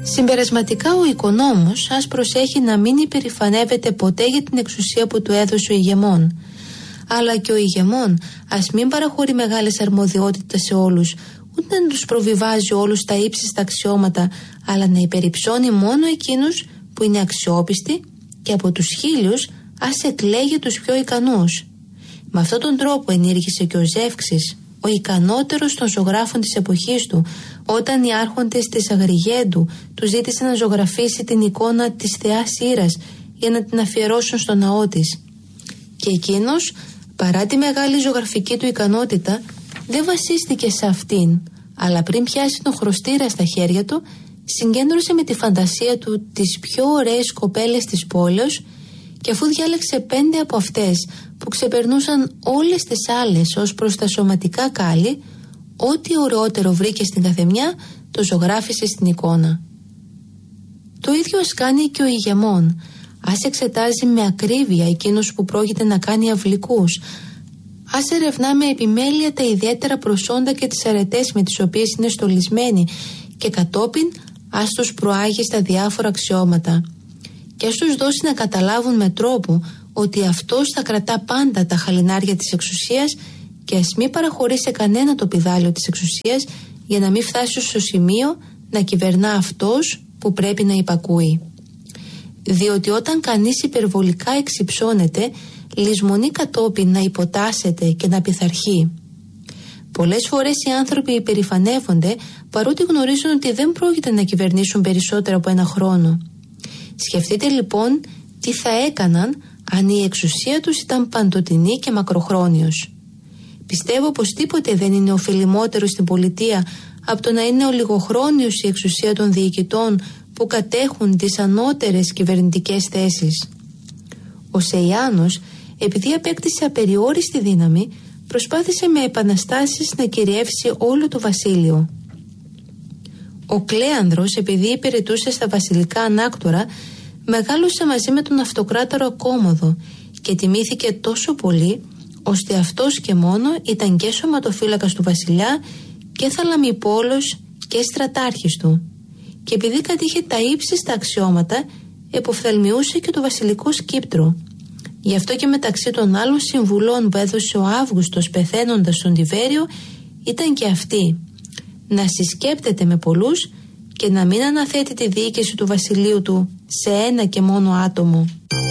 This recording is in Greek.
Συμπερασματικά, ο οικονόμος ας προσέχει να μην υπερηφανεύεται ποτέ για την εξουσία που του έδωσε ο ηγεμόν. Αλλά και ο ηγεμόν ας μην παραχωρεί μεγάλες αρμοδιότητες σε όλους, ούτε να τους προβιβάζει όλους τα ύψιστα αξιώματα, αλλά να υπερυψώνει μόνο εκείνους που είναι αξιόπιστοι και από τους 1000 ας εκλέγει τους πιο ικανούς. Με αυτόν τον τρόπο ενήργησε και ο Ζεύξης, ο ικανότερος των ζωγράφων της εποχής του, όταν οι άρχοντες της Αγριγέντου του ζήτησε να ζωγραφίσει την εικόνα της θεάς Ήρας για να την αφιερώσουν στο ναό της. Και εκείνος, παρά τη μεγάλη ζωγραφική του ικανότητα, δεν βασίστηκε σε αυτήν, αλλά πριν πιάσει τον χρωστήρα στα χέρια του, συγκέντρωσε με τη φαντασία του τις πιο ωραίες κοπέλες της πόλεως και αφού διάλεξε 5 από αυτές που ξεπερνούσαν όλες τις άλλες ως προς τα σωματικά κάλλη, ό,τι ωραιότερο βρήκε στην καθεμιά το ζωγράφισε στην εικόνα. Το ίδιο ας κάνει και ο ηγεμόν. Ας εξετάζει με ακρίβεια εκείνους που πρόκειται να κάνει αυλικούς. Ας ερευνά με επιμέλεια τα ιδιαίτερα προσόντα και τις αρετές με τις οποίες είναι στολισμένοι και κατόπιν ας τους προάγει στα διάφορα αξιώματα. Και ας τους δώσει να καταλάβουν με τρόπο ότι αυτός θα κρατά πάντα τα χαλινάρια της εξουσίας και ας μην παραχωρεί σε κανένα το πηδάλιο της εξουσίας για να μην φτάσει στο σημείο να κυβερνά αυτός που πρέπει να υπακούει. Διότι όταν κανείς υπερβολικά εξυψώνεται, λησμονεί κατόπιν να υποτάσσεται και να πειθαρχεί. Πολλές φορές οι άνθρωποι υπερηφανεύονται παρότι γνωρίζουν ότι δεν πρόκειται να κυβερνήσουν περισσότερο από 1 χρόνο. Σκεφτείτε λοιπόν τι θα έκαναν αν η εξουσία τους ήταν παντοτινή και μακροχρόνιος. Πιστεύω πως τίποτε δεν είναι ωφελημότερο στην πολιτεία από το να είναι ολιγοχρόνιος η εξουσία των διοικητών που κατέχουν τις ανώτερες κυβερνητικές θέσεις. Ο Σεϊάνος, επειδή απέκτησε απεριόριστη δύναμη, προσπάθησε με επαναστάσεις να κυριεύσει όλο το βασίλειο. Ο Κλέανδρος, επειδή υπηρετούσε στα βασιλικά ανάκτορα, μεγάλωσε μαζί με τον αυτοκράτορο Κόμοδο και τιμήθηκε τόσο πολύ, ώστε αυτός και μόνο ήταν και σωματοφύλακας του βασιλιά και θαλαμιπόλος και στρατάρχης του. Και επειδή κατήχε τα ύψιστα αξιώματα, εποφθαλμιούσε και το βασιλικό σκύπτρο. Γι' αυτό και μεταξύ των άλλων συμβουλών που έδωσε ο Αύγουστος πεθαίνοντας στον Τιβέριο ήταν και αυτή: να συσκέπτεται με πολλούς και να μην αναθέτει τη διοίκηση του βασιλείου του σε 1 και μόνο άτομο.